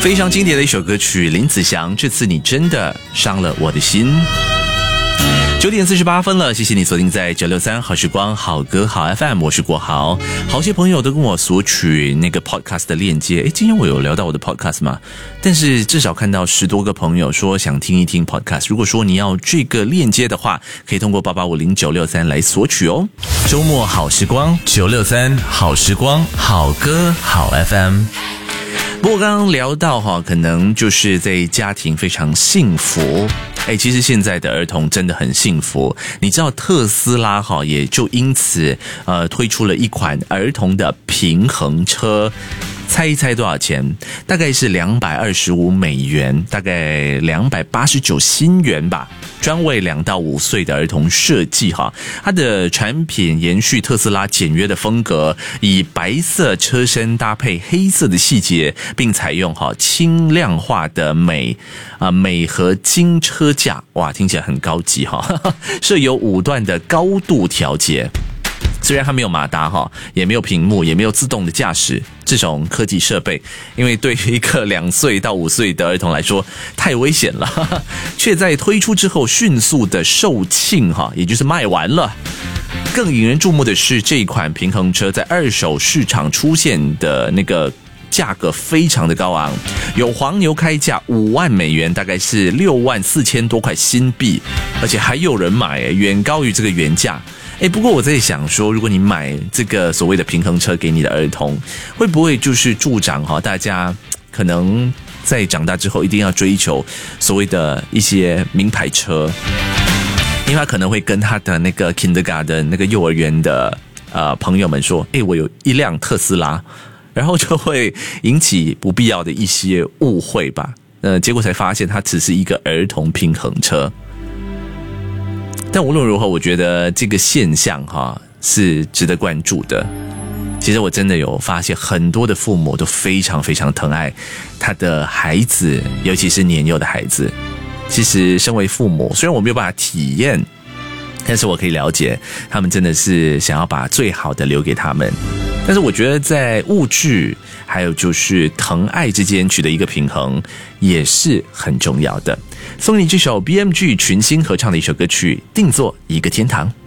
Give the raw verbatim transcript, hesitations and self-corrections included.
非常经典的一首歌曲，林子祥，这次你真的伤了我的心。九点四十八分了，谢谢你锁定在九六三好时光好歌好 F M， 我是国豪。好些朋友都跟我索取那个 podcast 的链接，诶，今天我有聊到我的 podcast 吗？但是至少看到十多个朋友说想听一听 podcast。如果说你要这个链接的话，可以通过八八五零九六三来索取哦。周末好时光，九六三好时光好歌好 F M。不过刚刚聊到哈，可能就是在家庭非常幸福。哎，其实现在的儿童真的很幸福。你知道特斯拉哈也就因此呃推出了一款儿童的平衡车。猜一猜多少钱？大概是两百二十五美元，大概两百八十九新元吧。专为两到五岁的儿童设计哈，它的产品延续特斯拉简约的风格，以白色车身搭配黑色的细节，并采用哈轻量化的镁啊镁合金车架，哇，听起来很高级哈，设有五段的高度调节。虽然它没有马达哈，也没有屏幕，也没有自动的驾驶这种科技设备，因为对于一个两岁到五岁的儿童来说太危险了，呵呵，却在推出之后迅速的售罄哈，也就是卖完了。更引人注目的是，这款平衡车在二手市场出现的那个价格非常的高昂，有黄牛开价五万美元，大概是六万四千多块新币，而且还有人买，远高于这个原价。哎，不过我在想说，如果你买这个所谓的平衡车给你的儿童，会不会就是助长哈大家可能在长大之后一定要追求所谓的一些名牌车？因为他可能会跟他的那个 kindergarten 那个幼儿园的呃朋友们说，哎，我有一辆特斯拉，然后就会引起不必要的一些误会吧。呃，结果才发现它只是一个儿童平衡车。但无论如何，我觉得这个现象哈是值得关注的。其实我真的有发现，很多的父母都非常非常疼爱他的孩子，尤其是年幼的孩子。其实身为父母，虽然我没有办法体验，但是我可以了解他们真的是想要把最好的留给他们。但是我觉得在物质还有就是疼爱之间取得一个平衡也是很重要的。送你这首 B M G 群星合唱的一首歌曲，定做一个天堂。